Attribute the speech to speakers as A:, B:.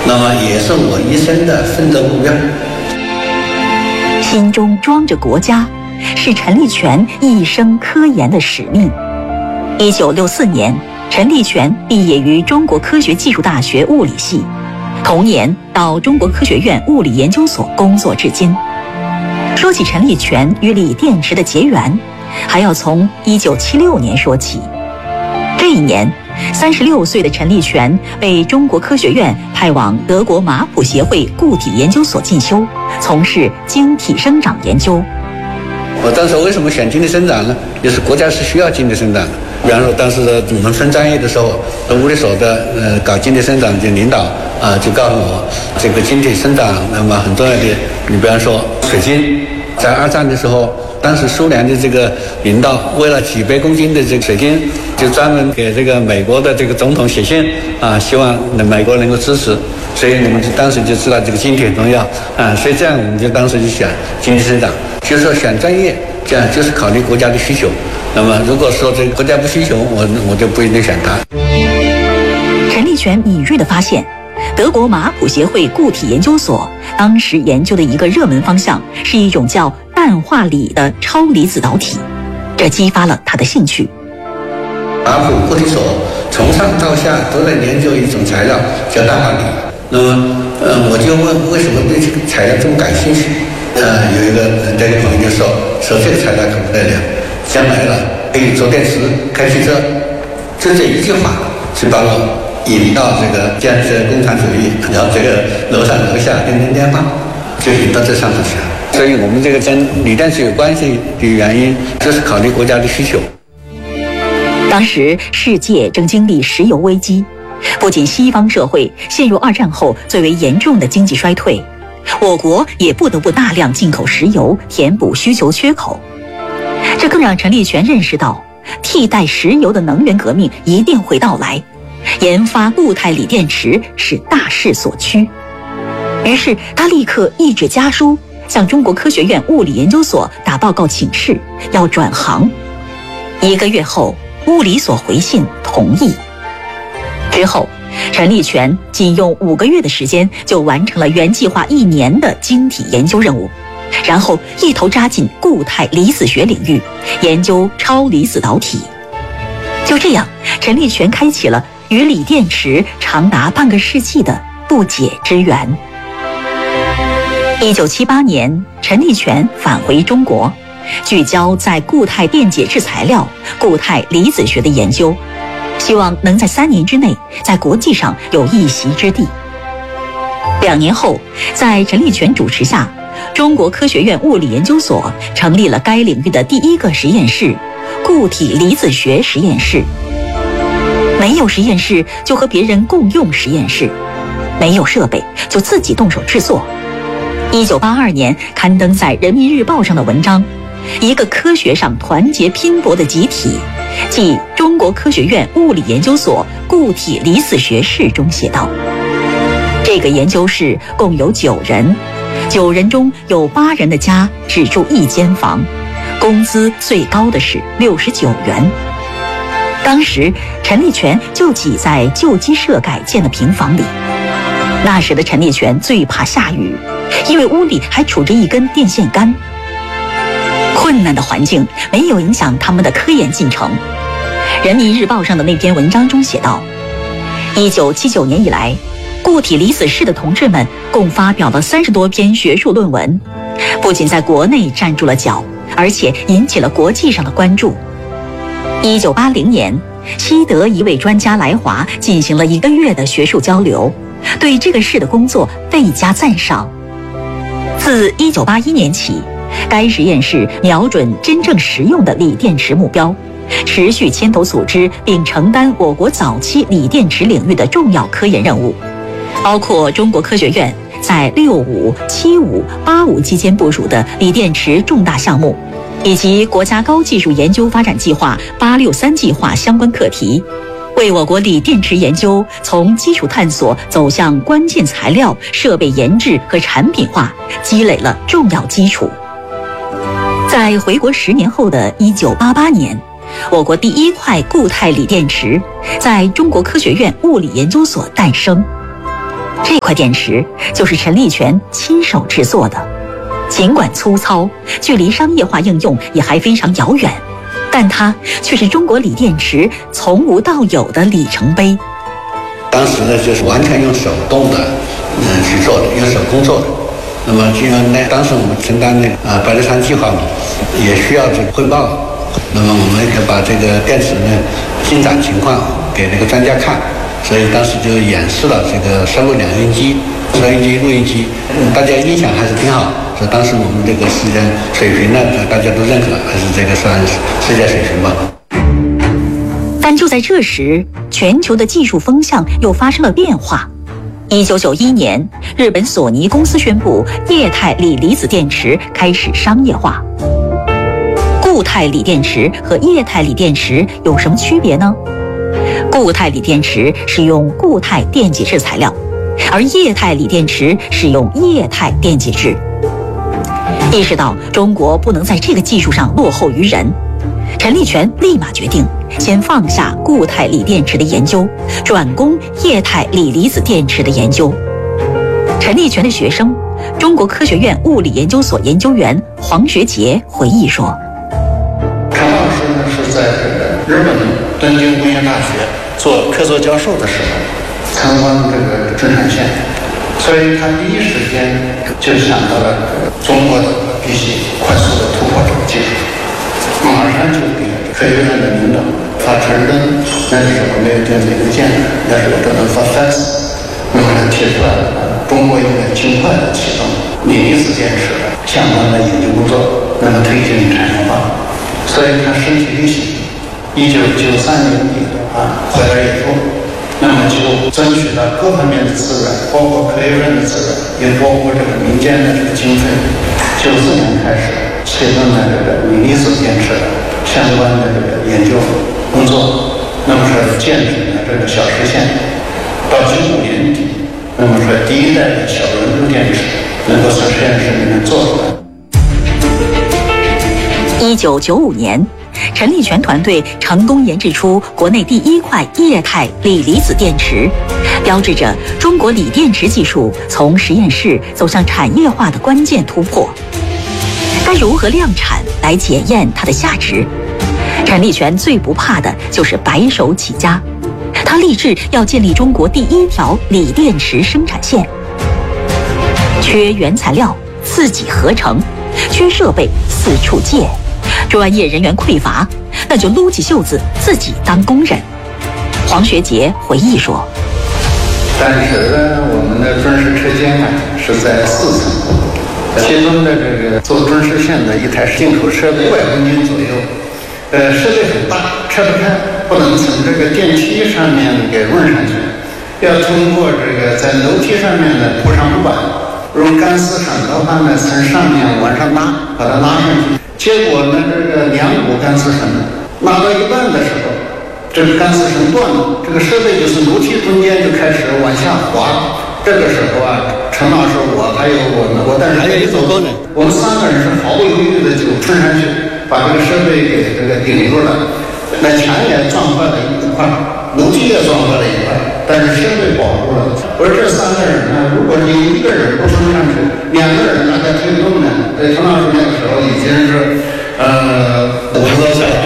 A: 那么也是我一生的奋斗目标。
B: 心中装着国家，是陈立全一生科研的使命。1964年，陈立全毕业于中国科学技术大学物理系，同年到中国科学院物理研究所工作至今。说起陈立全与锂电池的结缘，还要从1976年说起。这一年，36岁的陈立全被中国科学院派往德国马普协会固体研究所进修，从事晶体生长研究。
A: 我当时为什么选晶体生长呢？就是国家是需要晶体生长的。比方说，当时我们分专业的时候，物理所的搞晶体生长的领导就告诉我，这个晶体生长那么很重要的，你比方说水晶，在二战的时候，当时苏联的这个领导为了几百公斤的这个水晶，就专门给这个美国的这个总统写信希望美国能够支持，所以我们当时就知道这个晶体很重要所以这样我们就当时就选晶体生长，就是说选专业这样就是考虑国家的需求。那么如果说这个国家不需求，我就不一定选它。
B: 陈立全敏锐地发现，德国马普协会固体研究所当时研究的一个热门方向是一种叫氮化锂的超离子导体，这激发了他的兴趣。
A: 马普固体所从上到下都在研究一种材料叫氮化锂。那么我就问为什么对这个材料这么感兴趣？有一个这个朋友就说这个材料可不得了，将来了可以做电池、开汽车。就这一句话就把我引到这个建设共产主义，然后这个楼上楼下叮叮电话，就引到这上头去了。所以我们这个跟锂电池有关系的原因，就是考虑国家的需求。
B: 当时世界正经历石油危机，不仅西方社会陷入二战后最为严重的经济衰退，我国也不得不大量进口石油，填补需求缺口。这更让陈立全认识到，替代石油的能源革命一定会到来，研发固态锂电池是大势所趋。于是他立刻一纸家书向中国科学院物理研究所打报告请示，要转行。1个月后，物理所回信同意。之后，陈立全仅用5个月的时间就完成了原计划1年的晶体研究任务，然后一头扎进固态离子学领域，研究超离子导体。就这样，陈立全开启了与锂电池长达半个世纪的不解之缘。1978年，陈立全返回中国，聚焦在固态电解质材料、固态离子学的研究，希望能在3年之内在国际上有一席之地。2年后，在陈立全主持下，中国科学院物理研究所成立了该领域的第1个实验室——固体离子学实验室。没有实验室就和别人共用实验室，没有设备就自己动手制作。1982年刊登在《人民日报》上的文章，一个科学上团结拼搏的集体，即中国科学院物理研究所固体离子学室中写道：这个研究室共有9人，9人中有8人的家只住1间房，工资最高的是69元。当时陈立全就挤在旧鸡舍改建的平房里。那时的陈立全最怕下雨，因为屋里还杵着一根电线杆。困难的环境没有影响他们的科研进程。人民日报上的那篇文章中写道，1979年以来，固体离子室的同志们共发表了30多篇学术论文，不仅在国内站住了脚，而且引起了国际上的关注。1980年，西德一位专家来华进行了1个月的学术交流，对这个室的工作倍加赞赏。自1981年起，该实验室瞄准真正实用的锂电池目标，持续牵头组织并承担我国早期锂电池领域的重要科研任务，包括中国科学院在65、75、85期间部署的锂电池重大项目，以及国家高技术研究发展计划863计划相关课题，为我国锂电池研究从基础探索走向关键材料、设备研制和产品化积累了重要基础。在回国10年后的1988年，我国第1块固态锂电池在中国科学院物理研究所诞生。 这块电池就是陈立全亲手制作的，尽管粗糙，距离商业化应用也还非常遥远，但它却是中国锂电池从无到有的里程碑。
A: 当时呢，就是完全用手动的，去做的，用手工做的。那么，因为当时我们承担白鹿川计划嘛，也需要这个汇报。那么，我们可以把这个电池呢进展情况给那个专家看，所以当时就演示了这个3路2音机、收音机、录音机，大家印象还是挺好。所以当时我们这个水平呢，大家都认可，还是这个算世界水平吧。
B: 但就在这时，全球的技术风向又发生了变化。1991年，日本索尼公司宣布液态锂离子电池开始商业化。固态锂电池和液态锂电池有什么区别呢？固态锂电池是用固态电解质材料，而液态锂电池是用液态电解质。意识到中国不能在这个技术上落后于人，陈立全立马决定先放下固态锂电池的研究，转攻液态锂离子电池的研究。陈立全的学生，中国科学院物理研究所研究员黄学杰回忆说：“
C: 陈老师呢是在日本东京工业大学做客座教授的时候参观这个中山线，所以他第一时间就想到了中国必须快速的突破这个技术。”马上就给科学院的领导发传真，那时候没有电子邮件，那时候只能发 fax。那么他提出来了，中国应该尽快的启动锂离子电池相关的研究工作，那么推进产业化。所以他身体力行，1993年底回来以后，那么就争取到各方面的资源，包括科学院的资源，也包括这个民间的这个经费。94年开始启动了这个锂离子电池相关的这个研究工作，那么说建成了这个小实验，到95年底，那么说第一代的小轮子电池能够在实验室里面做出来。
B: 1995年，陈立全团队成功研制出国内第一块液态锂离子电池，标志着中国锂电池技术从实验室走向产业化的关键突破。该如何量产来检验它的价值？陈立全最不怕的就是白手起家，他立志要建立中国第一条锂电池生产线。缺原材料，自己合成；缺设备，四处借；专业人员匮乏，那就撸起袖子自己当工人。黄学杰回忆说：“
C: 当时呢，我们的准时车间是在4层。其中的这个做准时线的一台进口车500公斤左右，设备很大，拆不开，不能从这个电梯上面给run上去，要通过这个在楼梯上面呢铺上木板，用钢丝绳的话呢从上面往上拉，把它拉上去。结果呢，这个2股钢丝绳拉到一半的时候，这个钢丝绳断了，这个设备就是楼梯中间就开始往下滑。这个时候陈老师我还有我但是还有一组工人，我们3个人是毫不犹豫的就冲上去，把这个设备给这个顶住了。那墙也撞坏了一块，楼梯也撞坏了一块，但是设备保住了。而这3个人呢，如果有1个人不冲上去，2个人拿在推动呢，陈老师那个时候已经是50多岁了。